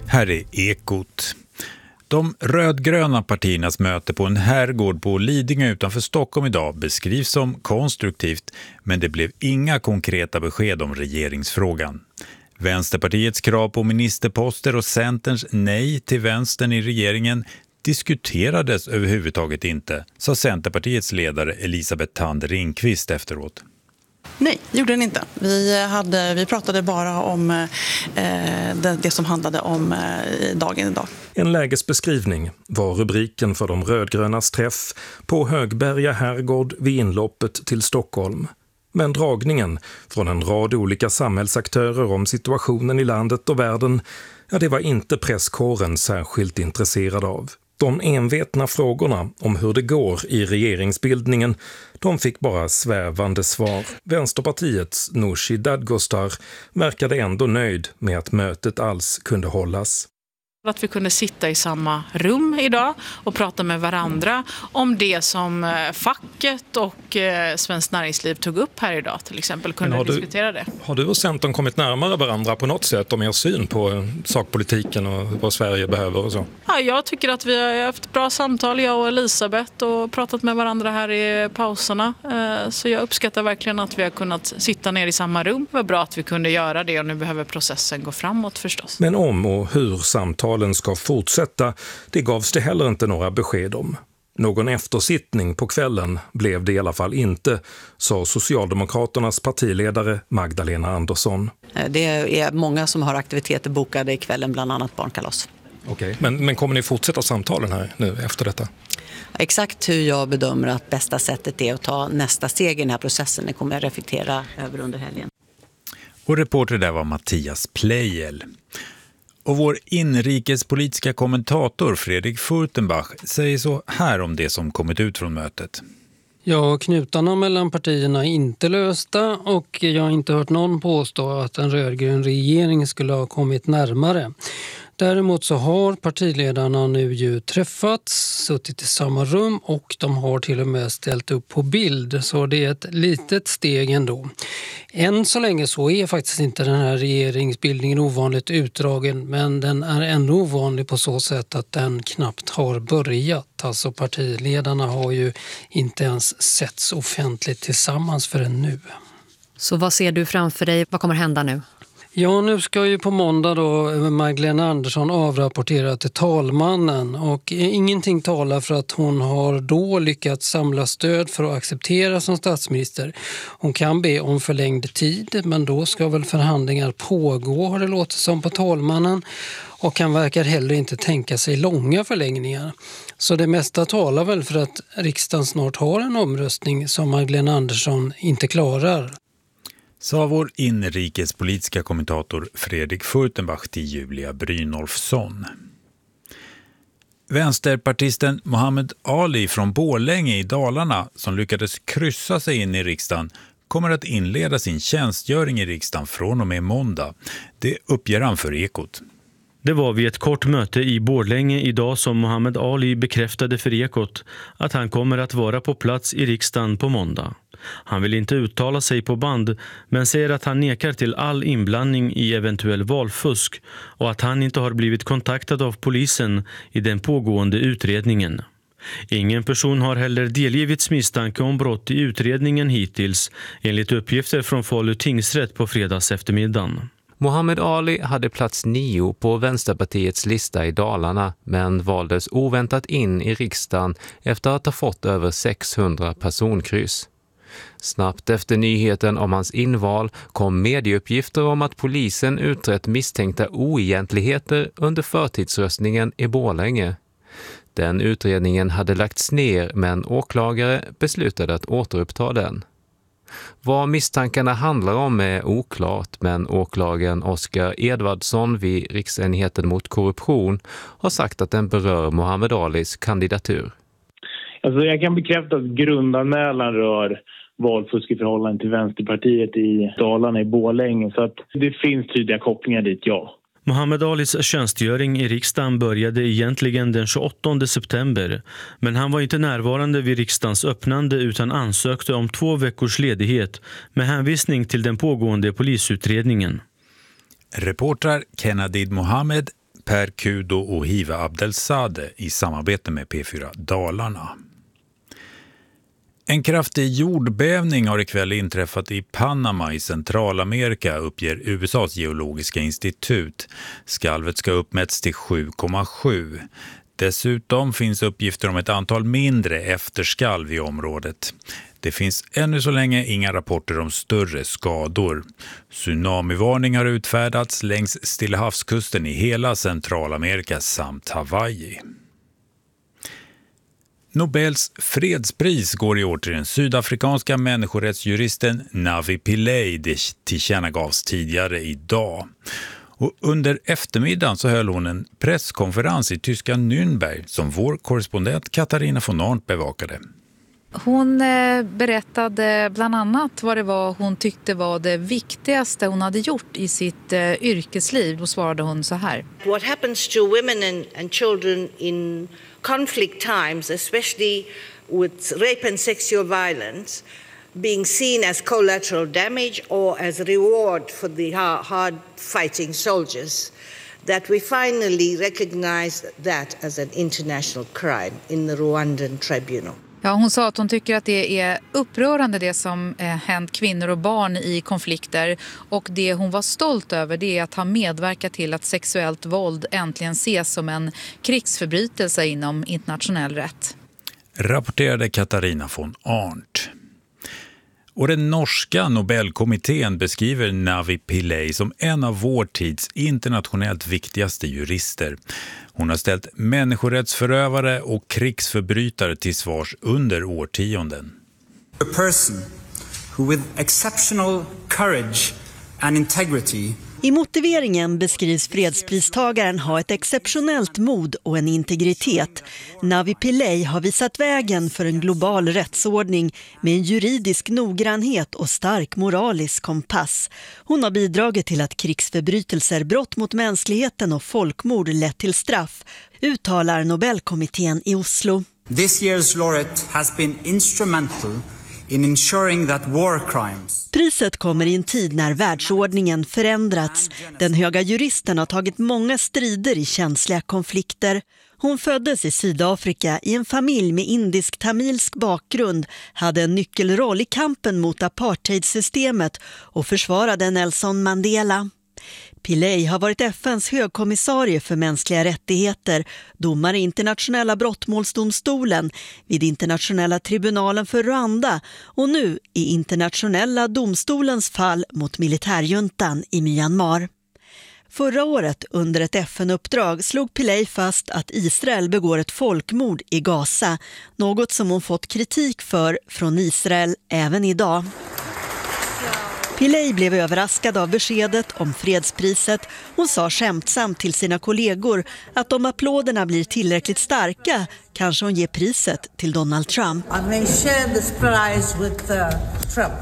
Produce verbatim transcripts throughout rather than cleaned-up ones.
Här är Ekot. De rödgröna partiernas möte på en herrgård på Lidingö utanför Stockholm idag beskrivs som konstruktivt, men det blev inga konkreta besked om regeringsfrågan. Vänsterpartiets krav på ministerposter och Centerns nej till vänstern i regeringen diskuterades överhuvudtaget inte, sa Centerpartiets ledare Elisabeth Thand Ringqvist efteråt. Nej, det gjorde den inte. Vi, hade, vi pratade bara om eh, det, det som handlade om eh, dagen idag. En lägesbeskrivning var rubriken för de rödgrönas träff på Högberga herrgård vid inloppet till Stockholm. Men dragningen från en rad olika samhällsaktörer om situationen i landet och världen, ja, det var inte presskåren särskilt intresserad av. De envetna frågorna om hur det går i regeringsbildningen, de fick bara svävande svar. Vänsterpartiets Nooshi Dadgostar verkade ändå nöjd med att mötet alls kunde hållas. Att vi kunde sitta i samma rum idag och prata med varandra om det som facket och Svenskt Näringsliv tog upp här idag till exempel. Kunde har diskutera du, det. Har du och Centern kommit närmare varandra på något sätt om er syn på sakpolitiken och vad Sverige behöver och så? Ja, jag tycker att vi har haft bra samtal, jag och Elisabeth, och pratat med varandra här i pauserna. Så jag uppskattar verkligen att vi har kunnat sitta ner i samma rum. Det var bra att vi kunde göra det och nu behöver processen gå framåt förstås. Men om och hur samtal ska fortsätta, det gavs det heller inte några besked om. Någon eftersittning på kvällen blev det i alla fall inte, sa Socialdemokraternas partiledare Magdalena Andersson. Det är många som har aktiviteter bokade i kvällen, bland annat barnkalas. Okej, men, men kommer ni fortsätta samtalen här nu efter detta? Exakt hur jag bedömer att bästa sättet är att ta nästa steg i den här processen, det kommer jag reflektera över under helgen. Och reporter där var Mattias Pleijel. Och vår inrikespolitiska kommentator Fredrik Furtenbach säger så här om det som kommit ut från mötet. Ja, knutarna mellan partierna är inte lösta och jag har inte hört någon påstå att en rödgrön regering skulle ha kommit närmare. Däremot så har partiledarna nu ju träffats, suttit i samma rum och de har till och med ställt upp på bild. Så det är ett litet steg ändå. Än så länge så är faktiskt inte den här regeringsbildningen ovanligt utdragen, men den är ändå ovanlig på så sätt att den knappt har börjat. Alltså partiledarna har ju inte ens setts offentligt tillsammans förrän nu. Så vad ser du framför dig? Vad kommer hända nu? Ja, nu ska ju på måndag då Magdalena Andersson avrapportera till talmannen och ingenting talar för att hon har då lyckats samla stöd för att acceptera som statsminister. Hon kan be om förlängd tid, men då ska väl förhandlingar pågå, har det låtit som på talmannen, och han verkar heller inte tänka sig långa förlängningar. Så det mesta talar väl för att riksdagen snart har en omröstning som Magdalena Andersson inte klarar. Sa vår inrikespolitiska kommentator Fredrik Furtenbach till Julia Brynolfsson. Vänsterpartisten Mohammed Ali från Borlänge i Dalarna, som lyckades kryssa sig in i riksdagen, kommer att inleda sin tjänstgöring i riksdagen från och med måndag. Det uppger han för Ekot. Det var vid ett kort möte i Borlänge idag som Mohammed Ali bekräftade för Ekot att han kommer att vara på plats i riksdagen på måndag. Han vill inte uttala sig på band, men säger att han nekar till all inblandning i eventuell valfusk och att han inte har blivit kontaktad av polisen i den pågående utredningen. Ingen person har heller delgivits misstanke om brott i utredningen hittills, enligt uppgifter från Falu tingsrätt på fredags eftermiddagen. Mohammed Ali hade plats nio på Vänsterpartiets lista i Dalarna, men valdes oväntat in i riksdagen efter att ha fått över sexhundra personkryss. Snabbt efter nyheten om hans inval kom medieuppgifter om att polisen utrett misstänkta oegentligheter under förtidsröstningen i Borlänge. Den utredningen hade lagts ner, men åklagare beslutade att återuppta den. Vad misstankarna handlar om är oklart, men åklagaren Oskar Edvardsson vid Riksenheten mot korruption har sagt att den berör Mohammed Alis kandidatur. Alltså jag kan bekräfta att grundanmälan rör valfusk i förhållande till Vänsterpartiet i Dalarna i Borlänge, så att det finns tydliga kopplingar dit, ja. Mohammed Alis tjänstgöring i riksdagen började egentligen den tjugoåttonde september, men han var inte närvarande vid riksdagens öppnande utan ansökte om två veckors ledighet med hänvisning till den pågående polisutredningen. Reportrar Kennedy Mohammed, Per Kudo och Hiva Abdelsade i samarbete med P fyra Dalarna. En kraftig jordbävning har ikväll inträffat i Panama i Centralamerika, uppger U S A:s geologiska institut. Skalvet ska uppmätts till sju komma sju. Dessutom finns uppgifter om ett antal mindre efterskalv i området. Det finns ännu så länge inga rapporter om större skador. Tsunamivarning har utfärdats längs Stilla havskusten i hela Centralamerika samt Hawaii. Nobels fredspris går i år till den sydafrikanska människorättsjuristen Navi Pillay, det tillkännagavs tidigare idag. Och under eftermiddagen så höll hon en presskonferens i tyska Nürnberg som vår korrespondent Katarina von Arndt bevakade. Hon berättade bland annat vad det var hon tyckte var det viktigaste hon hade gjort i sitt yrkesliv. Då svarade hon så här. What happens to women and, and children in conflict times, especially with rape and sexual violence, being seen as collateral damage or as reward for the hard fighting soldiers, that we finally recognize that as an international crime in the Rwandan tribunal. Ja, hon sa att hon tycker att det är upprörande det som eh, hänt kvinnor och barn i konflikter, och det hon var stolt över det är att ha medverkat till att sexuellt våld äntligen ses som en krigsförbrytelse inom internationell rätt. Rapporterade Katarina von Arndt. Och den norska Nobelkommittén beskriver Navi Pillay som en av vår tids internationellt viktigaste jurister. Hon har ställt människorättsförövare och krigsförbrytare till svars under årtionden. A person who with exceptional courage and integrity. I motiveringen beskrivs fredspristagaren ha ett exceptionellt mod och en integritet. Navi Pillay har visat vägen för en global rättsordning med en juridisk noggrannhet och stark moralisk kompass. Hon har bidragit till att krigsförbrytelser, brott mot mänskligheten och folkmord lett till straff, uttalar Nobelkommittén i Oslo. This year's laureate has been instrumental in ensuring that war crimes. Priset kommer i en tid när världsordningen förändrats. Den höga juristen har tagit många strider i känsliga konflikter. Hon föddes i Sydafrika i en familj med indisk-tamilsk bakgrund, hade en nyckelroll i kampen mot apartheidsystemet och försvarade Nelson Mandela. Pillay har varit F N:s högkommissarie för mänskliga rättigheter, domare i internationella brottmålsdomstolen, vid internationella tribunalen för Rwanda och nu i internationella domstolens fall mot militärjuntan i Myanmar. Förra året under ett F N-uppdrag slog Pillay fast att Israel begår ett folkmord i Gaza, något som hon fått kritik för från Israel även idag. Pillay blev överraskad av beskedet om fredspriset. Hon sa skämtsamt till sina kollegor att om applåderna blir tillräckligt starka kanske hon ger priset till Donald Trump. I may share this prize with uh, Trump.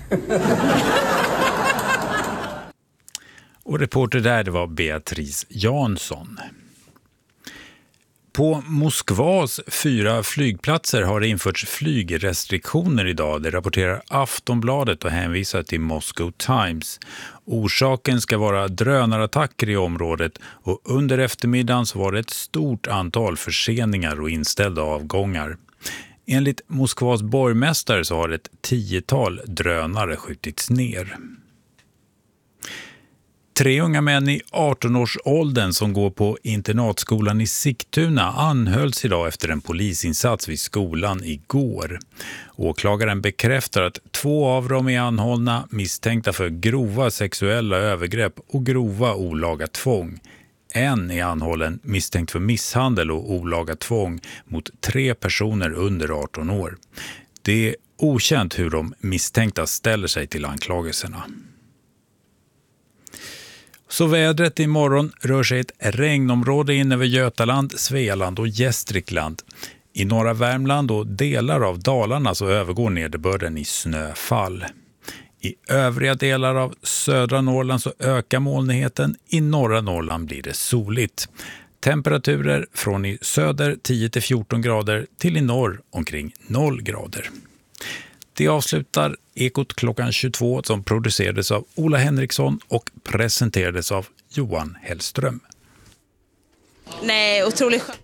Och reporter där det var Beatrice Jansson. På Moskvas fyra flygplatser har det införts flygrestriktioner idag. Det rapporterar Aftonbladet och hänvisar till Moscow Times. Orsaken ska vara drönarattacker i området och under eftermiddagen så var det ett stort antal förseningar och inställda avgångar. Enligt Moskvas borgmästare så har ett tiotal drönare skjutits ner. Tre unga män i arton-årsåldern som går på internatskolan i Sigtuna anhölls idag efter en polisinsats vid skolan igår. Åklagaren bekräftar att två av dem är anhållna misstänkta för grova sexuella övergrepp och grova olaga tvång. En är anhållen misstänkt för misshandel och olaga tvång mot tre personer under arton år. Det är okänt hur de misstänkta ställer sig till anklagelserna. Så vädret imorgon rör sig ett regnområde in över Götaland, Svealand och Gästrikland. I norra Värmland och delar av Dalarna så övergår nederbörden i snöfall. I övriga delar av södra Norrland så ökar molnigheten. I norra Norrland blir det soligt. Temperaturer från i söder tio till fjorton grader till i norr omkring noll grader. Det avslutar Ekot klockan tjugotvå som producerades av Ola Henriksson och presenterades av Johan Hellström. Nej, otroligt skönt.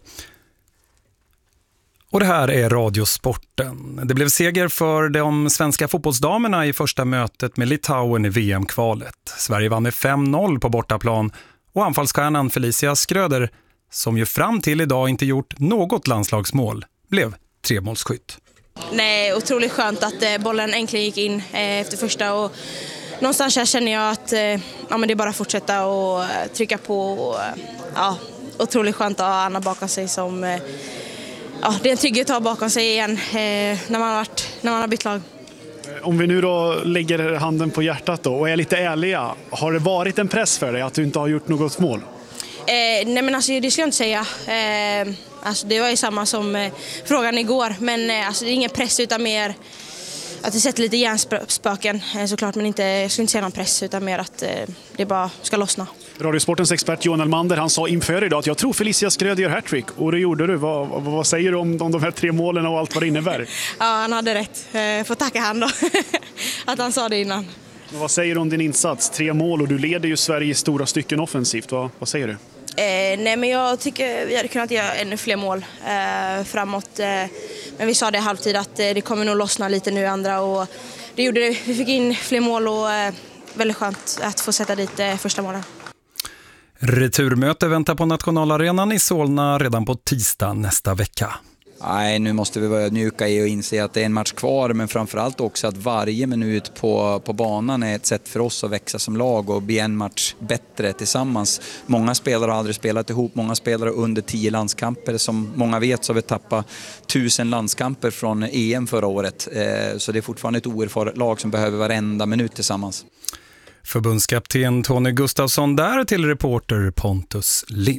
Och det här är Radiosporten. Det blev seger för de svenska fotbollsdamerna i första mötet med Litauen i V M-kvalet. Sverige vann med fem noll på bortaplan och anfallsstjärnan Felicia Skröder, som ju fram till idag inte gjort något landslagsmål, blev tremålsskytt. Nej, otroligt skönt att eh, bollen äntligen gick in eh, efter första och någonstans här känner jag att eh, ja, men det är bara att fortsätta och eh, trycka på och eh, ja, otroligt skönt att ha Anna bakom sig som eh, ja, det är en trygghet att ha bakom sig igen eh, när, man har varit, när man har bytt lag. Om vi nu då lägger handen på hjärtat då och är lite ärliga, har det varit en press för dig att du inte har gjort något mål? Eh, nej men alltså det ska jag inte säga. Eh, alltså det var ju samma som eh, frågan igår, men eh, alltså det är ingen press utan mer att det sätter lite hjärnspöken eh, såklart, men inte, jag skulle inte säga någon press utan mer att eh, det bara ska lossna. Radiosportens expert Johan Elmander, han sa inför idag att jag tror Felicia Skröder gör hattrick, och det gjorde du. Vad, vad, vad säger du om, om de här tre målen och allt vad det innebär? Ja, han hade rätt. Eh, får tacka han då att han sa det innan. Men vad säger du om din insats? Tre mål och du leder ju Sverige i stora stycken offensivt. Vad, vad säger du? Eh, nej men jag tycker vi hade kunnat göra ännu fler mål eh, framåt. Eh, men vi sa det i halvtid att eh, det kommer nog lossna lite nu andra, och det gjorde det. Vi fick in fler mål och eh, väldigt skönt att få sätta dit eh, första målen. Returmöte väntar på nationalarenan i Solna redan på tisdag nästa vecka. Nej, nu måste vi vara ödmjuka i och inse att det är en match kvar, men framförallt också att varje minut på, på banan är ett sätt för oss att växa som lag och bli en match bättre tillsammans. Många spelare har aldrig spelat ihop, många spelare under tio landskamper. Som många vet så har vi tappat tusen landskamper från E M förra året, så det är fortfarande ett oerfaret lag som behöver varenda minut tillsammans. Förbundskapten Tony Gustafsson där till reporter Pontus Lind.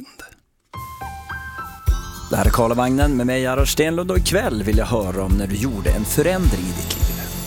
Det här är Karlavagnen med mig, Gerhard Stenlund, och ikväll vill jag höra om när du gjorde en förändring i ditt liv.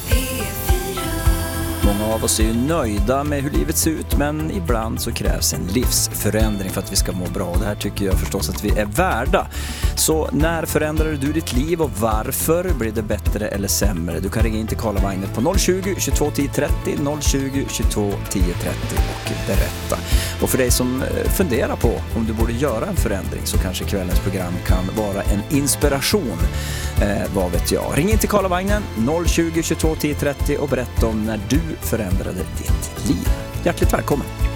Många av oss är ju nöjda med hur livet ser ut, men ibland så krävs en livsförändring för att vi ska må bra. Det här tycker jag förstås att vi är värda. Så när förändrade du ditt liv och varför? Blir det bättre eller sämre? Du kan ringa in till Karlavagnen på noll tjugo, tjugotvå, tio trettio, noll tjugo, tjugotvå, tio trettio och berätta. Och för dig som funderar på om du borde göra en förändring så kanske kvällens program kan vara en inspiration. Eh, vad vet jag? Ring in till Karlavagnen noll tjugo, tjugotvå, tio trettio och berätta om när du förändrade ditt liv. Hjärtligt välkommen!